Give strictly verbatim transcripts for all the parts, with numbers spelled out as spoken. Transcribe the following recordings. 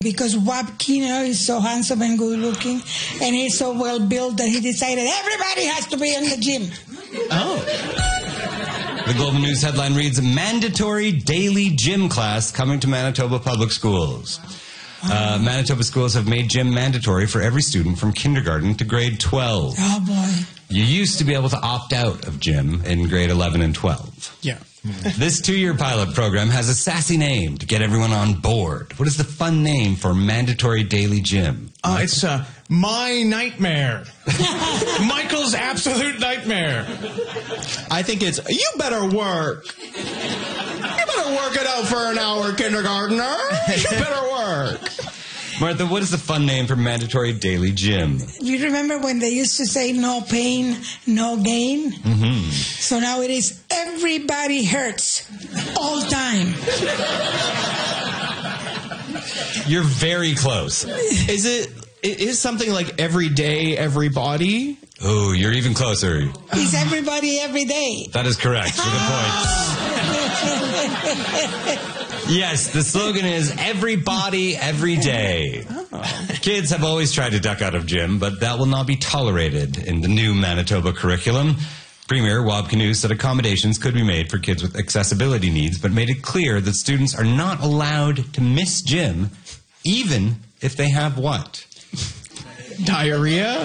Because Bob Keener is so handsome and good looking, and he's so well built that he decided everybody has to be in the gym. Oh. The Global News headline reads, mandatory daily gym class coming to Manitoba Public Schools. Uh, Manitoba schools have made gym mandatory for every student from kindergarten to grade twelve. Oh, boy. You used to be able to opt out of gym in grade eleven and twelve. Yeah. This two-year pilot program has a sassy name to get everyone on board. What is the fun name for mandatory daily gym? Uh, it's uh, My Nightmare. Michael's Absolute Nightmare. I think it's, you better work. You better work it out for an hour, kindergartner. You better work. Martha, what is the fun name for mandatory daily gym? You remember when they used to say no pain, no gain? Mm-hmm. So now it is everybody hurts all time. You're very close. Is it, it is something like every day, every body? Oh, you're even closer. It's everybody every day. That is correct for the points. Yes, the slogan is everybody, every day. Oh. Kids have always tried to duck out of gym, but that will not be tolerated in the new Manitoba curriculum. Premier Wab Kinew said accommodations could be made for kids with accessibility needs, but made it clear that students are not allowed to miss gym, even if they have what? Diarrhea?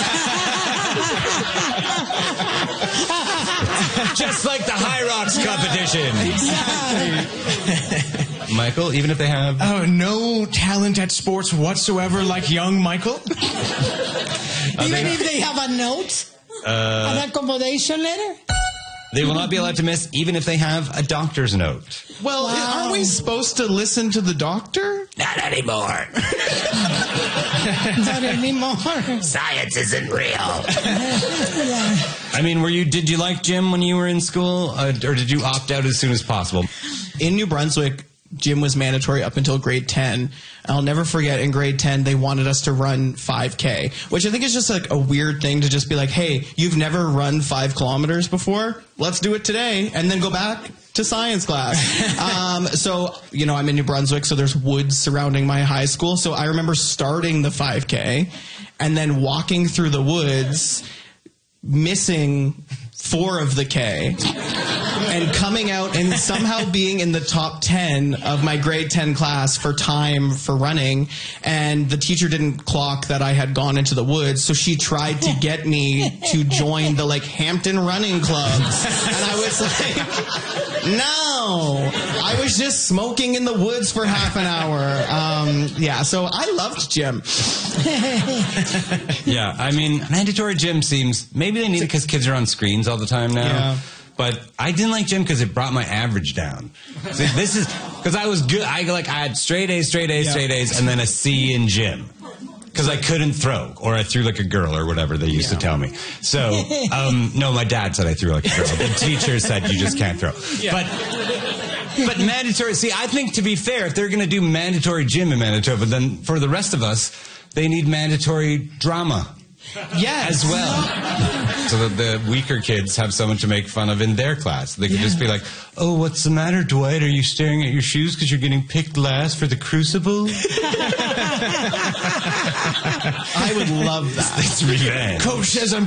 Just like the High Rocks competition. Exactly. Michael, even if they have... Oh, no talent at sports whatsoever like young Michael? Even if they have a note? Uh, an accommodation letter? They will not be allowed to miss even if they have a doctor's note. Well, wow. Aren't we supposed to listen to the doctor? Not anymore. Not anymore. Science isn't real. Yeah. I mean, were you? Did you like gym when you were in school, uh, or did you opt out as soon as possible? In New Brunswick, gym was mandatory up until grade ten. I'll never forget, in grade ten, they wanted us to run five K, which I think is just like a weird thing to just be like, hey, you've never run five kilometers before? Let's do it today, and then go back to science class. um, so, you know, I'm in New Brunswick, so there's woods surrounding my high school. So I remember starting the five K and then walking through the woods, missing four of the K, and coming out and somehow being in the top ten of my grade ten class for time for running. And the teacher didn't clock that I had gone into the woods, so she tried to get me to join the like Hampton running clubs. And I was like, no, I was just smoking in the woods for half an hour. Um, yeah, so I loved gym. Yeah, I mean, mandatory gym seems, maybe they need it because kids are on screens all the time now. Yeah. But I didn't like gym because it brought my average down. See, this is because I was good. I like I had straight A's, straight A's, yeah. straight A's, and then a C in gym because I couldn't throw, or I threw like a girl, or whatever they used yeah. to tell me. So um, no, my dad said I threw like a girl. The teacher said you just can't throw. Yeah. But but mandatory. See, I think to be fair, if they're going to do mandatory gym in Manitoba, then for the rest of us, they need mandatory drama. Yeah, as well. So that the weaker kids have someone to make fun of in their class. They could yeah. just be like, oh, what's the matter, Dwight? Are you staring at your shoes because you're getting picked last for the crucible? I would love that. It's revenge. Coach says I'm